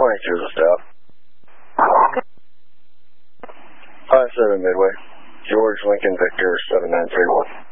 22 is a stop. 57 Midway. George Lincoln Victor 7931.